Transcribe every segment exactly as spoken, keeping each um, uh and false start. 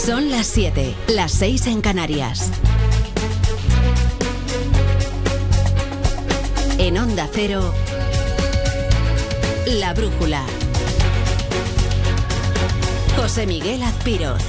Son las siete, las seis en Canarias. En Onda Cero, La Brújula. José Miguel Azpiroz.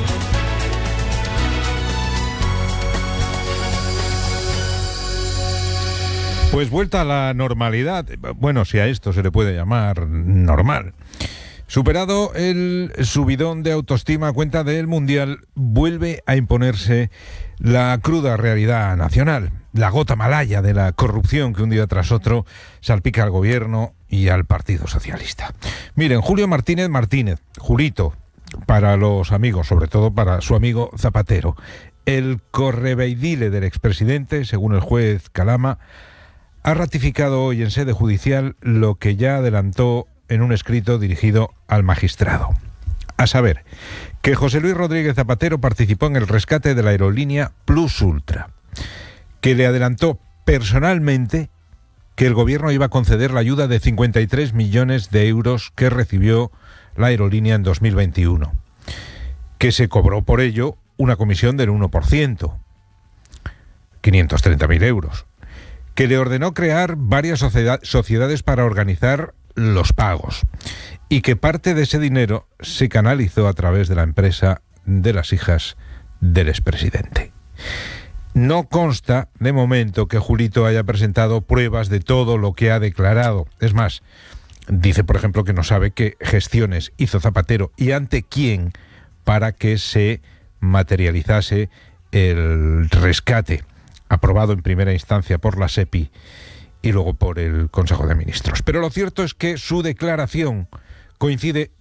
Pues vuelta a la normalidad, bueno, si a esto se le puede llamar normal. Superado el subidón de autoestima a cuenta del Mundial, vuelve a imponerse la cruda realidad nacional, la gota malaya de la corrupción que un día tras otro salpica al gobierno y al Partido Socialista. Miren, Julio Martínez Martínez, Julito, para los amigos, sobre todo para su amigo Zapatero, el correveidile del expresidente, según el juez Calama, ha ratificado hoy en sede judicial lo que ya adelantó en un escrito dirigido al magistrado. A saber, que José Luis Rodríguez Zapatero participó en el rescate de la aerolínea Plus Ultra, que le adelantó personalmente que el gobierno iba a conceder la ayuda de cincuenta y tres millones de euros que recibió la aerolínea en dos mil veintiuno, que se cobró por ello una comisión del uno por ciento, quinientos treinta mil euros, que le ordenó crear varias sociedad, sociedades para organizar los pagos y que parte de ese dinero se canalizó a través de la empresa de las hijas del expresidente. No consta de momento que Julito haya presentado pruebas de todo lo que ha declarado. Es más, dice por ejemplo que no sabe qué gestiones hizo Zapatero y ante quién para que se materializase el rescate aprobado en primera instancia por la SEPI y luego por el Consejo de Ministros. Pero lo cierto es que su declaración coincide